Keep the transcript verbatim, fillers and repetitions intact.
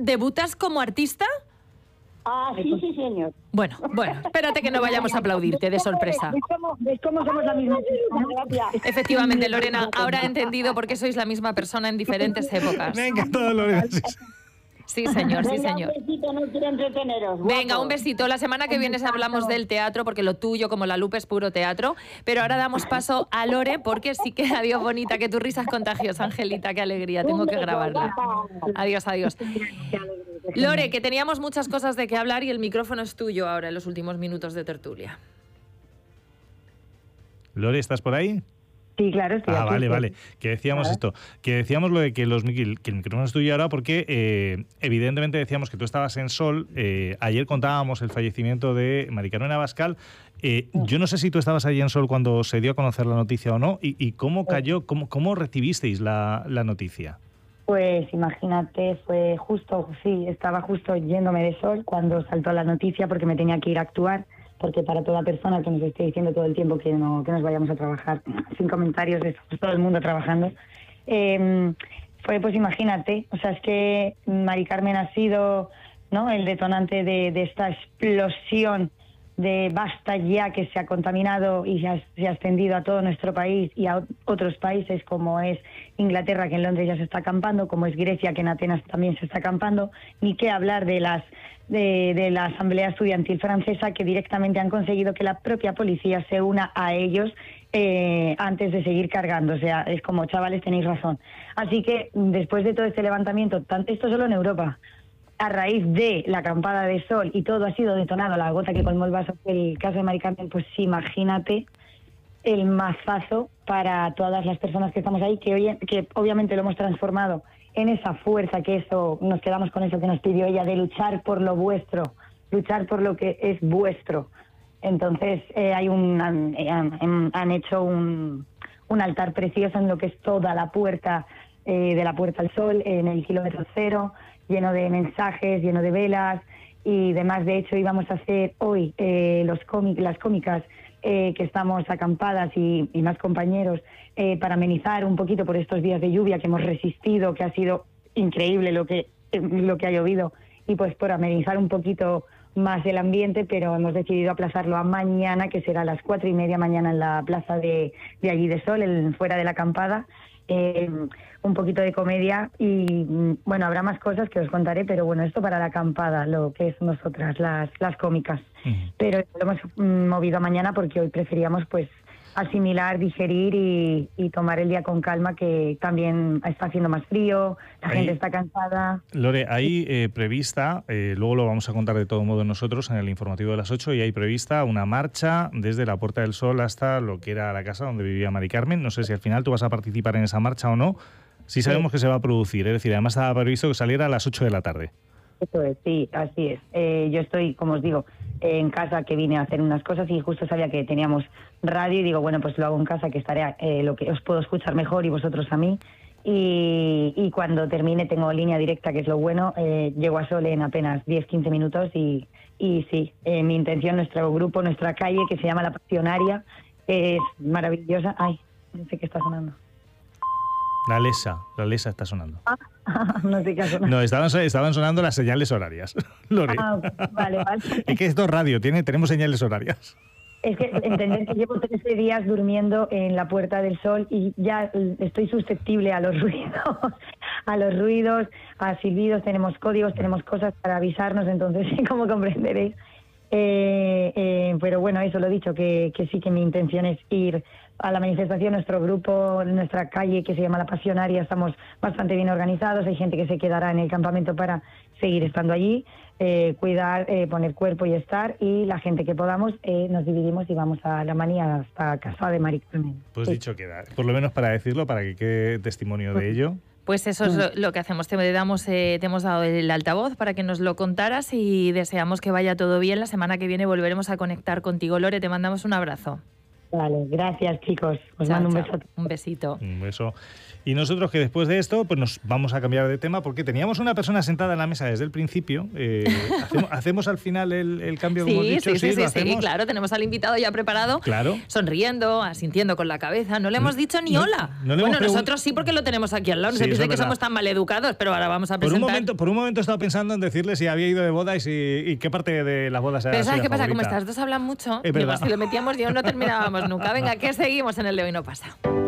¿debutas como artista? Ah, sí, sí, señor. Bueno, bueno, espérate que no vayamos a aplaudirte de sorpresa. ¿Ves cómo, ves cómo somos la misma persona? Gracias. Efectivamente, Lorena, ahora he entendido por qué sois la misma persona en diferentes épocas. Me ha encantado, Lorena. Sí, sí. Sí, señor, sí, Venga, señor. un besito, no quiero entreteneros. Venga, guapos. un besito. La semana que viene hablamos del teatro, porque lo tuyo, como la Lupe, es puro teatro. Pero ahora damos paso a Lore, porque sí que, adiós, bonita, que tu risa es contagiosa, Angelita, qué alegría. Tengo que grabarla. Adiós, adiós. Lore, que teníamos muchas cosas de qué hablar y el micrófono es tuyo ahora en los últimos minutos de tertulia. Lore, ¿estás por ahí? Sí, claro, estoy Ah, aquí, vale, sí. vale. Que decíamos Nada. esto, que decíamos lo de que, los, que el micrófono es tuyo ahora porque eh, evidentemente decíamos que tú estabas en Sol. Eh, ayer contábamos el fallecimiento de Mari Carmen Abascal. Eh, yo no sé si tú estabas allí en Sol cuando se dio a conocer la noticia o no, y, y cómo cayó, cómo, cómo recibisteis la, la noticia. Pues imagínate, fue justo, sí, estaba justo yéndome de Sol cuando saltó la noticia porque me tenía que ir a actuar, porque para toda persona que nos esté diciendo todo el tiempo que no que nos vayamos a trabajar, sin comentarios, de todo el mundo trabajando, eh, fue pues imagínate, o sea, es que Mari Carmen ha sido, ¿no?, el detonante de, de esta explosión de basta ya, que se ha contaminado y se ha, se ha extendido a todo nuestro país y a otros países como es Inglaterra, que en Londres ya se está acampando, como es Grecia, que en Atenas también se está acampando, ni qué hablar de las de, de la Asamblea Estudiantil Francesa, que directamente han conseguido que la propia policía se una a ellos eh, antes de seguir cargando. O sea, es como, chavales, tenéis razón. Así que después de todo este levantamiento, tanto, esto solo en Europa, a raíz de la acampada de Sol, y todo ha sido detonado, la gota que colmó el vaso, el caso de Mari Carmen, pues imagínate el mazazo para todas las personas que estamos ahí, que, hoy, que obviamente lo hemos transformado en esa fuerza, que eso, nos quedamos con eso que nos pidió ella, de luchar por lo vuestro, luchar por lo que es vuestro. Entonces eh, hay un han, han, han hecho un, un altar precioso en lo que es toda la puerta, eh, de la Puerta al Sol, en el kilómetro cero, lleno de mensajes, lleno de velas y demás. De hecho, íbamos a hacer hoy eh, los cómic, las cómicas eh, que estamos acampadas y, y más compañeros eh, para amenizar un poquito por estos días de lluvia que hemos resistido, que ha sido increíble lo que, eh, lo que ha llovido, y pues por amenizar un poquito más el ambiente, pero hemos decidido aplazarlo a mañana, que será a las cuatro y media mañana en la plaza de, de allí de Sol, en, fuera de la acampada. Eh, un poquito de comedia y bueno, habrá más cosas que os contaré, pero bueno, esto para la acampada, lo que es nosotras, las, las cómicas. Uh-huh. Pero lo hemos mm, movido a mañana porque hoy preferíamos pues asimilar, digerir y, y tomar el día con calma, que también está haciendo más frío, la ahí, gente está cansada. Lore, hay eh, prevista, eh, luego lo vamos a contar de todo modo nosotros en el informativo de las ocho, y hay prevista una marcha desde la Puerta del Sol hasta lo que era la casa donde vivía Mari Carmen. No sé si al final tú vas a participar en esa marcha o no. Sí sabemos sí. que se va a producir, es decir, además estaba previsto que saliera a las ocho de la tarde. Eso es, sí, así es. Eh, yo estoy, como os digo, en casa, que vine a hacer unas cosas y justo sabía que teníamos radio y digo, bueno, pues lo hago en casa, que estaré eh, lo que os puedo escuchar mejor y vosotros a mí. Y, y cuando termine tengo línea directa, que es lo bueno. Eh, llego a Sol en apenas diez quince minutos y, y sí, eh, mi intención, nuestro grupo, nuestra calle, que se llama La Pasionaria, es maravillosa. Ay, no sé qué está sonando. La Lesa, la Lesa está sonando. Ah, no sé qué ha sonado. No, estaban, estaban sonando las señales horarias, Lore. Ah, vale, vale. Es que esto es radio, tiene, tenemos señales horarias. Es que entender que llevo trece días durmiendo en la Puerta del Sol y ya estoy susceptible a los ruidos, a los ruidos, a silbidos, tenemos códigos, tenemos cosas para avisarnos, entonces, como comprenderéis. Eh, eh, pero bueno, eso lo he dicho, que, que sí que mi intención es ir a la manifestación. Nuestro grupo, nuestra calle, que se llama La Pasionaria, estamos bastante bien organizados, hay gente que se quedará en el campamento para seguir estando allí, eh, cuidar, eh, poner cuerpo y estar, y la gente que podamos eh, nos dividimos y vamos a la manía hasta casa de Mari Carmen. Pues sí. dicho queda, por lo menos para decirlo, para que quede testimonio de ello. Pues eso es lo, lo que hacemos, te, damos, eh, te hemos dado el altavoz para que nos lo contaras y deseamos que vaya todo bien. La semana que viene volveremos a conectar contigo, Lore, te mandamos un abrazo. Vale, gracias chicos, os chao, mando un chao. beso. Un besito. Un beso. Y nosotros que después de esto pues nos vamos a cambiar de tema porque teníamos una persona sentada en la mesa desde el principio. Eh, hacemos, ¿Hacemos al final el, el cambio que Sí, hemos dicho? sí, sí, sí, ¿lo sí, hacemos? claro, tenemos al invitado ya preparado, Claro. sonriendo, asintiendo con la cabeza. No le hemos dicho ni no- hola. no le hemos bueno, pregun- nosotros sí porque lo tenemos aquí al lado. No Sí, se eso piense es que verdad. somos tan maleducados, pero ahora vamos a Por un, presentar... momento, por un momento he estado pensando en decirle si había ido de boda y, si, y qué parte de las bodas era Pero la ¿sabes suya qué pasa? Como favorita. estas dos hablan mucho, Es digo, verdad. si le metíamos yo no terminábamos nunca. Venga, que seguimos en el de hoy no pasa.